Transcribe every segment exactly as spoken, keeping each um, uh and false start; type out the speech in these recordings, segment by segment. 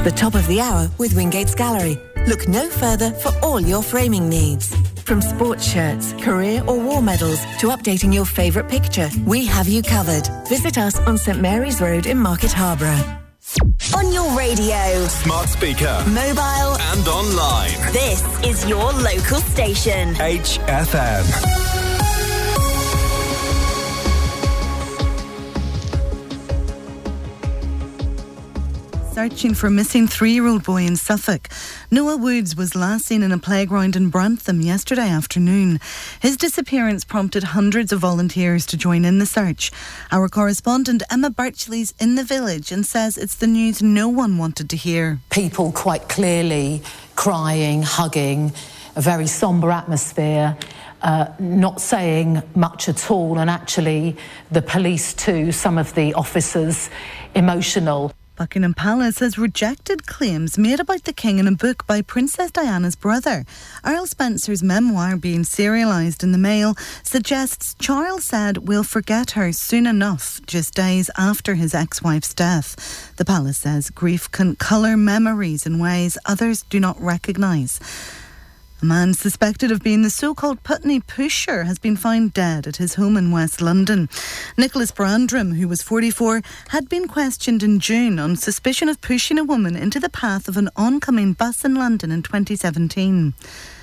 The top of the hour with Wingate's Gallery. Look no further for all your framing needs. From sports shirts, career or war medals to updating your favourite picture, we have you covered. Visit us on St Mary's Road in Market Harborough. On your radio, smart speaker, mobile and online. This is your local station. H F M. Searching for a missing three-year-old boy in Suffolk. Noah Woods was last seen in a playground in Brantham yesterday afternoon. His disappearance prompted hundreds of volunteers to join in the search. Our correspondent Emma Birchley's in the village and says it's the news no one wanted to hear. People quite clearly crying, hugging, a very sombre atmosphere. Uh, not saying much at all, and actually the police too, some of the officers, emotional. Buckingham Palace has rejected claims made about the King in a book by Princess Diana's brother. Earl Spencer's memoir, being serialised in the Mail, suggests Charles said we'll forget her soon enough, just days after his ex-wife's death. The palace says grief can colour memories in ways others do not recognise. A man suspected of being the so-called Putney Pusher has been found dead at his home in West London. Nicholas Brandram, who was forty-four, had been questioned in June on suspicion of pushing a woman into the path of an oncoming bus in London in twenty seventeen.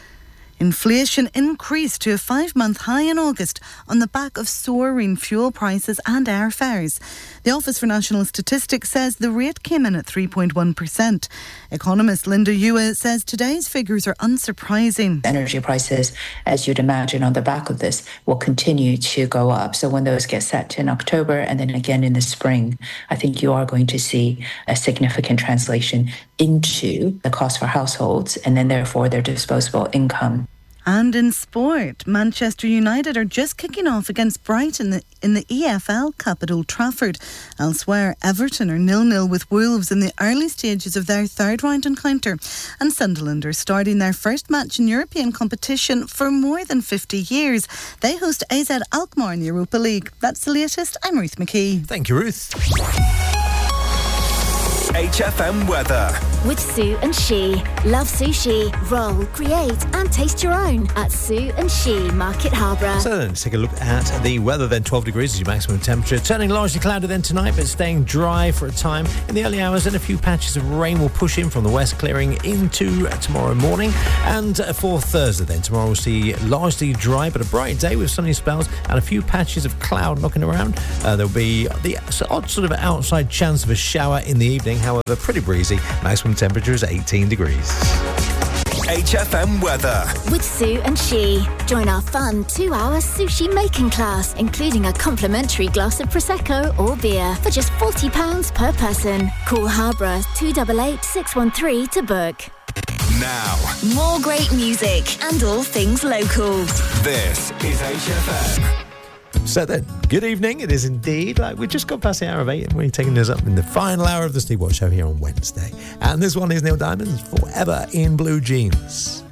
Inflation increased to a five-month high in August on the back of soaring fuel prices and airfares. The Office for National Statistics says the rate came in at three point one percent. Economist Linda Ewa says today's figures are unsurprising. Energy prices, as you'd imagine, on the back of this will continue to go up. So when those get set in October and then again in the spring, I think you are going to see a significant translation into the cost for households and then therefore their disposable income. And in sport, Manchester United are just kicking off against Brighton in the, in the E F L Cup at Old Trafford. Elsewhere, Everton are nil-nil with Wolves in the early stages of their third round encounter. And Sunderland are starting their first match in European competition for more than fifty years. They host A Z Alkmaar in the Europa League. That's the latest. I'm Ruth McKee. Thank you, Ruth. H F M weather. With Sue and She. Love sushi, roll, create and taste your own at Sue and She, Market Harborough. So then, let's take a look at the weather then. twelve degrees is your maximum temperature. Turning largely cloudy then tonight, but staying dry for a time. In the early hours, and a few patches of rain will push in from the west, clearing into tomorrow morning. And for Thursday then, tomorrow we'll see largely dry, but a bright day with sunny spells and a few patches of cloud knocking around. Uh, there'll be the odd sort of outside chance of a shower in the evening. However, pretty breezy. Maximum temperature is eighteen degrees. H F M weather. With Sue and She. Join our fun two-hour sushi making class, including a complimentary glass of Prosecco or beer for just forty pounds per person. Call Harborough two eight eight, six one three to book. Now, more great music and all things local. This is H F M. So then, good evening. It is indeed. Like, we've just got past the hour of eight and we're taking this up in the final hour of the Steve Watt Show here on Wednesday. And this one is Neil Diamond's Forever in Blue Jeans.